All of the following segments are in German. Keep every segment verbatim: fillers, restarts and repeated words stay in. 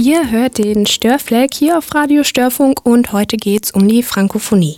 Ihr hört den Störfleck hier auf Radio Störfunk und heute geht's um die Frankophonie.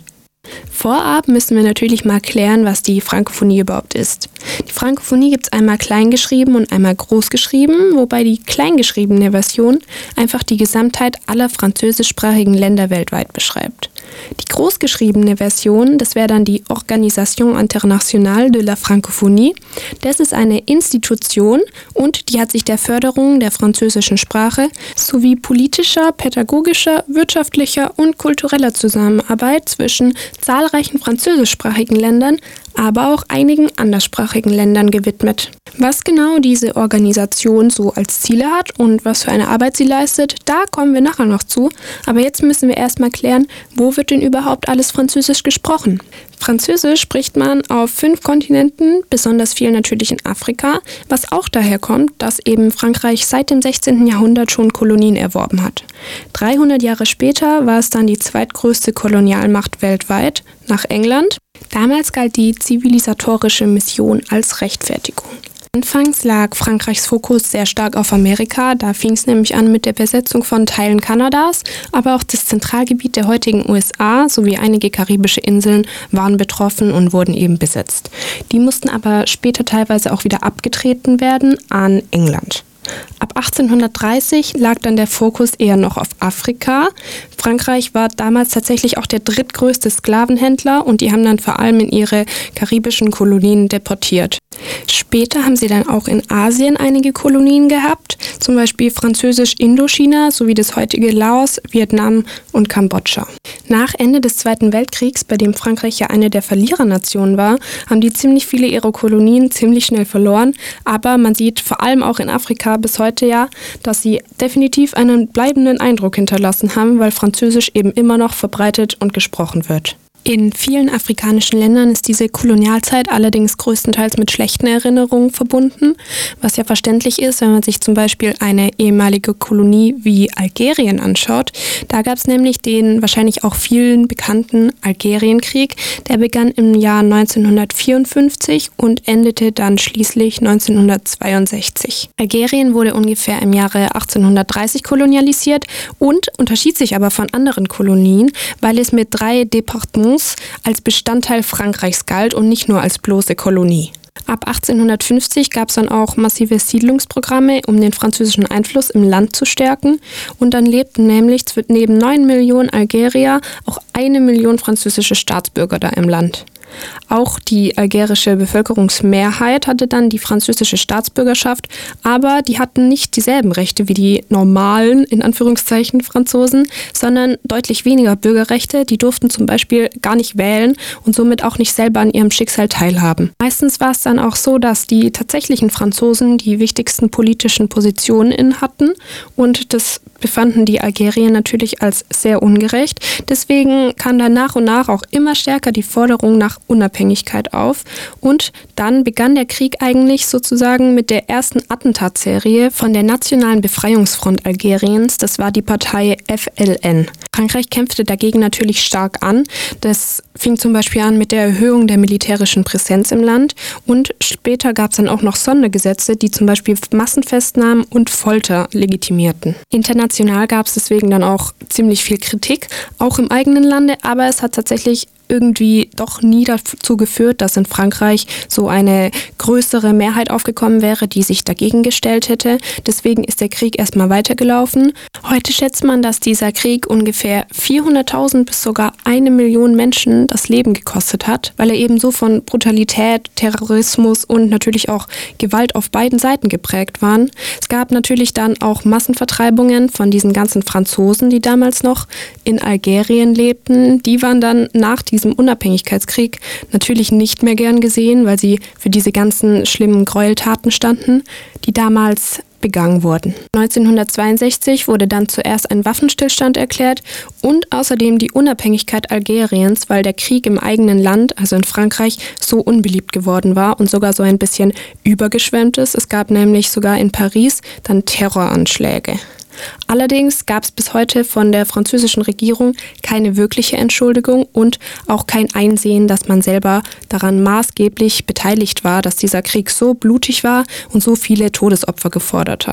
Vorab müssen wir natürlich mal klären, was die Frankophonie überhaupt ist. Die Frankophonie gibt es einmal kleingeschrieben und einmal großgeschrieben, wobei die kleingeschriebene Version einfach die Gesamtheit aller französischsprachigen Länder weltweit beschreibt. Die großgeschriebene Version, das wäre dann die Organisation Internationale de la Francophonie. Das ist eine Institution und die hat sich der Förderung der französischen Sprache sowie politischer, pädagogischer, wirtschaftlicher und kultureller Zusammenarbeit zwischen zahlreichen französischsprachigen Ländern, aber auch einigen anderssprachigen Ländern gewidmet. Was genau diese Organisation so als Ziele hat und was für eine Arbeit sie leistet, da kommen wir nachher noch zu. Aber jetzt müssen wir erstmal klären, wo wird denn überhaupt alles Französisch gesprochen? Französisch spricht man auf fünf Kontinenten, besonders viel natürlich in Afrika, was auch daher kommt, dass eben Frankreich seit dem sechzehnten Jahrhundert schon Kolonien erworben hat. dreihundert Jahre später war es dann die zweitgrößte Kolonialmacht weltweit, nach England. Damals galt die zivilisatorische Mission als Rechtfertigung. Anfangs lag Frankreichs Fokus sehr stark auf Amerika, da fing es nämlich an mit der Besetzung von Teilen Kanadas, aber auch das Zentralgebiet der heutigen U S A sowie einige karibische Inseln waren betroffen und wurden eben besetzt. Die mussten aber später teilweise auch wieder abgetreten werden an England. Ab achtzehnhundertdreißig lag dann der Fokus eher noch auf Afrika. Frankreich war damals tatsächlich auch der drittgrößte Sklavenhändler und die haben dann vor allem in ihre karibischen Kolonien deportiert. Später haben sie dann auch in Asien einige Kolonien gehabt, zum Beispiel Französisch-Indochina sowie das heutige Laos, Vietnam und Kambodscha. Nach Ende des Zweiten Weltkriegs, bei dem Frankreich ja eine der Verlierernationen war, haben die ziemlich viele ihrer Kolonien ziemlich schnell verloren, aber man sieht vor allem auch in Afrika bis heute ja, dass sie definitiv einen bleibenden Eindruck hinterlassen haben, weil Französisch eben immer noch verbreitet und gesprochen wird. In vielen afrikanischen Ländern ist diese Kolonialzeit allerdings größtenteils mit schlechten Erinnerungen verbunden, was ja verständlich ist, wenn man sich zum Beispiel eine ehemalige Kolonie wie Algerien anschaut. Da gab es nämlich den wahrscheinlich auch vielen bekannten Algerienkrieg, der begann im Jahr neunzehnhundertvierundfünfzig und endete dann schließlich neunzehnhundertzweiundsechzig. Algerien wurde ungefähr im Jahre achtzehnhundertdreißig kolonialisiert und unterschied sich aber von anderen Kolonien, weil es mit drei Departements als Bestandteil Frankreichs galt und nicht nur als bloße Kolonie. Ab achtzehnhundertfünfzig gab es dann auch massive Siedlungsprogramme, um den französischen Einfluss im Land zu stärken. Und dann lebten nämlich neben neun Millionen Algerier auch eine Million französische Staatsbürger da im Land. Auch die algerische Bevölkerungsmehrheit hatte dann die französische Staatsbürgerschaft, aber die hatten nicht dieselben Rechte wie die normalen, in Anführungszeichen, Franzosen, sondern deutlich weniger Bürgerrechte. Die durften zum Beispiel gar nicht wählen und somit auch nicht selber an ihrem Schicksal teilhaben. Meistens war es dann auch so, dass die tatsächlichen Franzosen die wichtigsten politischen Positionen inne hatten und das befanden die Algerier natürlich als sehr ungerecht. Deswegen kam dann nach und nach auch immer stärker die Forderung nach Unabhängigkeit auf und dann begann der Krieg eigentlich sozusagen mit der ersten Attentatsserie von der Nationalen Befreiungsfront Algeriens, das war die Partei F L N. Frankreich kämpfte dagegen natürlich stark an. Das fing zum Beispiel an mit der Erhöhung der militärischen Präsenz im Land und später gab es dann auch noch Sondergesetze, die zum Beispiel Massenfestnahmen und Folter legitimierten. International gab es deswegen dann auch ziemlich viel Kritik, auch im eigenen Lande, aber es hat tatsächlich irgendwie doch nie dazu geführt, dass in Frankreich so eine größere Mehrheit aufgekommen wäre, die sich dagegen gestellt hätte. Deswegen ist der Krieg erstmal weitergelaufen. Heute schätzt man, dass dieser Krieg ungefähr vierhunderttausend bis sogar eine Million Menschen das Leben gekostet hat, weil er eben so von Brutalität, Terrorismus und natürlich auch Gewalt auf beiden Seiten geprägt waren. Es gab natürlich dann auch Massenvertreibungen von diesen ganzen Franzosen, die damals noch in Algerien lebten. Die waren dann nach diesem diesem Unabhängigkeitskrieg natürlich nicht mehr gern gesehen, weil sie für diese ganzen schlimmen Gräueltaten standen, die damals begangen wurden. neunzehnhundertzweiundsechzig wurde dann zuerst ein Waffenstillstand erklärt und außerdem die Unabhängigkeit Algeriens, weil der Krieg im eigenen Land, also in Frankreich, so unbeliebt geworden war und sogar so ein bisschen übergeschwemmt ist. Es gab nämlich sogar in Paris dann Terroranschläge. Allerdings gab es bis heute von der französischen Regierung keine wirkliche Entschuldigung und auch kein Einsehen, dass man selber daran maßgeblich beteiligt war, dass dieser Krieg so blutig war und so viele Todesopfer gefordert hat.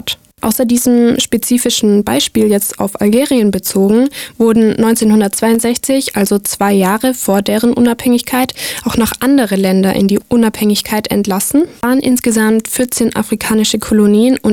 Außer diesem spezifischen Beispiel jetzt auf Algerien bezogen, wurden neunzehnhundertzweiundsechzig, also zwei Jahre vor deren Unabhängigkeit, auch noch andere Länder in die Unabhängigkeit entlassen. Es waren insgesamt vierzehn afrikanische Kolonien und